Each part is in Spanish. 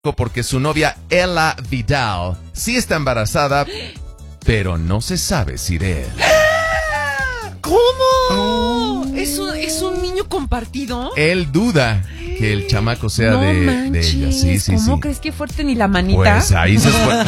porque su novia Ella Vidal sí está embarazada, pero no se sabe si de él. ¿Cómo? ¿Es un niño compartido? Él duda que el chamaco sea de ella. Sí, ¿Cómo crees que fuerte ni la manita? Pues ahí se fue.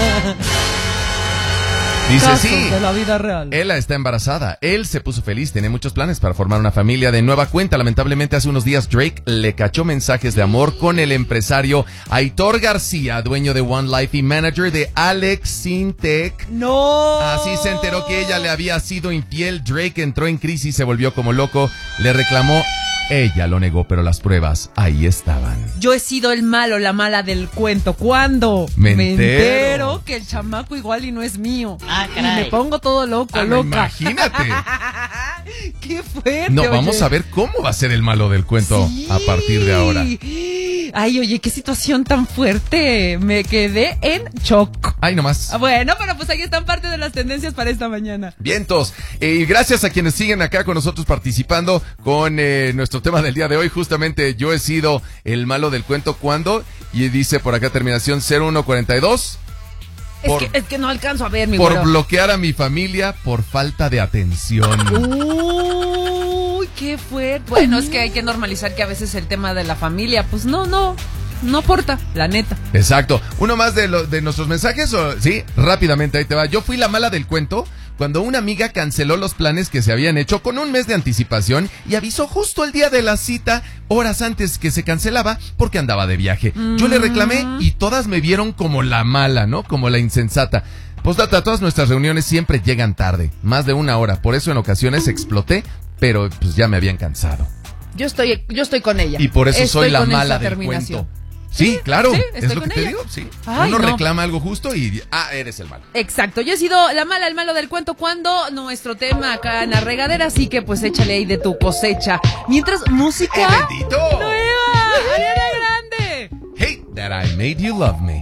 Dice Casos sí, de la vida real. Ella está embarazada. Él se puso feliz, tiene muchos planes para formar una familia de nueva cuenta. Lamentablemente hace unos días Drake le cachó mensajes de amor con el empresario Aitor García, dueño de One Life y manager de Alex Sintek. ¡No! Así se enteró que ella le había sido infiel. Drake entró en crisis, se volvió como loco, le reclamó. Ella lo negó, pero las pruebas ahí estaban. Yo he sido el malo, la mala del cuento. ¿Cuándo? Me entero que el chamaco igual y no es mío. Ah, Y caray. me pongo todo loco, No, loca. imagínate. ¡Qué fuerte! No, oye. vamos a ver cómo va a ser el malo del cuento Sí. a partir de ahora. Ay, oye, qué situación tan fuerte. Me quedé en shock. Ay, nomás. Bueno, pero pues aquí están parte de las tendencias para esta mañana. Vientos. Y gracias a quienes siguen acá con nosotros participando con nuestro tema del día de hoy. Justamente yo he sido el malo del cuento cuando, y dice por acá terminación 0142. Es que no alcanzo a ver, mi Por güero. bloquear a mi familia por falta de atención. Uy, qué fuerte. Bueno, es que hay que normalizar que a veces el tema de la familia, pues no aporta, la neta. Exacto. Uno más de nuestros mensajes. Sí, rápidamente, ahí te va. Yo fui la mala del cuento cuando una amiga canceló los planes que se habían hecho con un mes de anticipación y avisó justo el día de la cita, horas antes que se cancelaba, porque andaba de viaje. Yo le reclamé y todas me vieron como la mala, ¿no? Como la insensata. Postdata, todas nuestras reuniones siempre llegan tarde, más de una hora. Por eso en ocasiones exploté, pero pues ya me habían cansado. Yo estoy con ella. Y por eso Estoy soy la con mala esa del terminación. cuento. Sí, claro, sí, es estoy lo que con te ella. digo, sí. Ay, Uno no. reclama algo justo y eres el malo. Exacto, yo he sido la mala, el malo del cuento cuando nuestro tema acá en la regadera, así que pues échale ahí de tu cosecha. Mientras, música ¡Bendito! nueva, Ariana Grande. Hate that I made you love me.